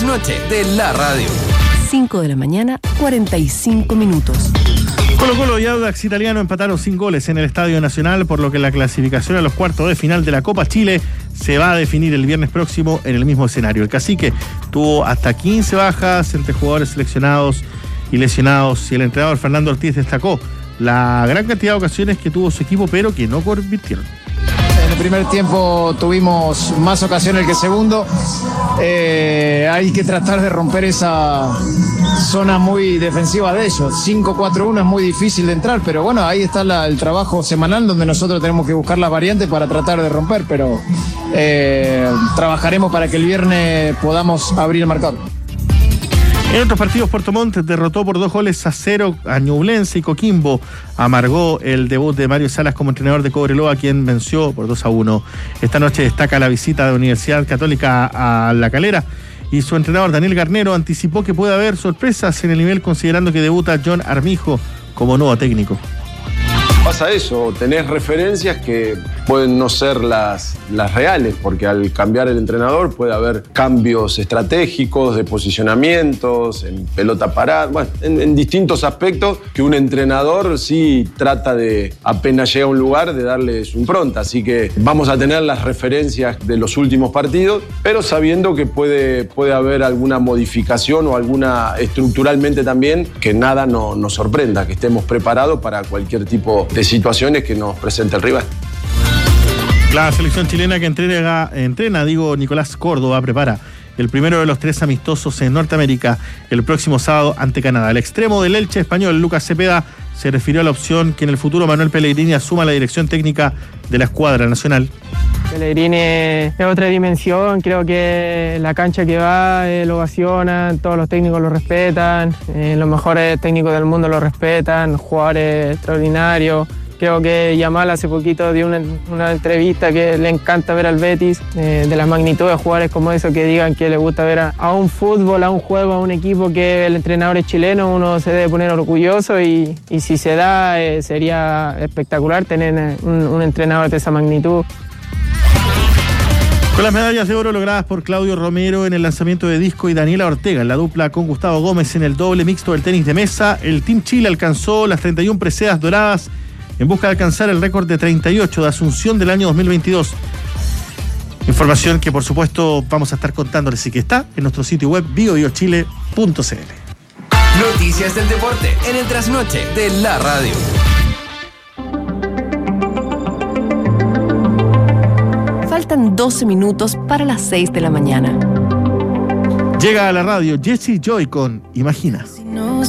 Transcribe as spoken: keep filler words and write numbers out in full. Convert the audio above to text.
trasnoche de la radio. cinco de la mañana, cuarenta y cinco minutos. Colo Colo y Audax Italiano empataron sin goles en el Estadio Nacional, por lo que la clasificación a los cuartos de final de la Copa Chile se va a definir el viernes próximo en el mismo escenario. El Cacique tuvo hasta quince bajas entre jugadores seleccionados y lesionados, y el entrenador Fernando Ortiz destacó la gran cantidad de ocasiones que tuvo su equipo, pero que no convirtieron. En el primer tiempo tuvimos más ocasiones que el segundo. Eh, hay que tratar de romper esa zona muy defensiva de ellos. cinco cuatro uno es muy difícil de entrar, pero bueno, ahí está la, el trabajo semanal donde nosotros tenemos que buscar las variantes para tratar de romper, pero eh, trabajaremos para que el viernes podamos abrir el marcador. En otros partidos, Puerto Montt derrotó por dos goles a cero a Ñublense, y Coquimbo amargó el debut de Mario Salas como entrenador de Cobreloa, quien venció por dos a uno. Esta noche destaca la visita de la Universidad Católica a La Calera, y su entrenador Daniel Garnero anticipó que puede haber sorpresas en el nivel, considerando que debuta John Armijo como nuevo técnico. Pasa eso, tenés referencias que pueden no ser las, las reales, porque al cambiar el entrenador puede haber cambios estratégicos, de posicionamientos, en pelota parada, bueno, en, en distintos aspectos que un entrenador sí trata de, apenas llega a un lugar, de darle su impronta. Así que vamos a tener las referencias de los últimos partidos, pero sabiendo que puede, puede haber alguna modificación o alguna estructuralmente también, que nada no, nos sorprenda, que estemos preparados para cualquier tipo de situaciones que nos presente el rival. La selección chilena que entrena, entrena, digo, Nicolás Córdoba, prepara el primero de los tres amistosos en Norteamérica el próximo sábado ante Canadá. El extremo del Elche español, Lucas Cepeda, se refirió a la opción que en el futuro Manuel Pellegrini asuma la dirección técnica de la escuadra nacional. Pellegrini es otra dimensión, creo que la cancha que va eh, lo ovacionan, todos los técnicos lo respetan, eh, los mejores técnicos del mundo lo respetan, jugadores extraordinarios. Creo que Yamal hace poquito dio una, una entrevista que le encanta ver al Betis, eh, de las magnitudes de jugadores como eso, que digan que le gusta ver a, a un fútbol, a un juego, a un equipo que el entrenador es chileno, uno se debe poner orgulloso, y, y si se da eh, sería espectacular tener un, un entrenador de esa magnitud. Con las medallas de oro logradas por Claudio Romero en el lanzamiento de disco y Daniela Ortega en la dupla con Gustavo Gómez en el doble mixto del tenis de mesa, el Team Chile alcanzó las treinta y una preseas doradas en busca de alcanzar el récord de treinta y ocho de Asunción del año dos mil veintidós. Información que por supuesto vamos a estar contándoles y que está en nuestro sitio web bio bio chile punto c l. Noticias del deporte en el trasnoche de la radio. Faltan doce minutos para las seis de la mañana. Llega a la radio Jessie Joy con Imagina.